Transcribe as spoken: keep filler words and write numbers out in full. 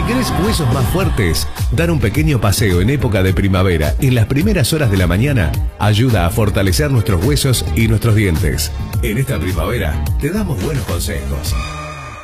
Si querés huesos más fuertes, dar un pequeño paseo en época de primavera en las primeras horas de la mañana ayuda a fortalecer nuestros huesos y nuestros dientes. En esta primavera te damos buenos consejos.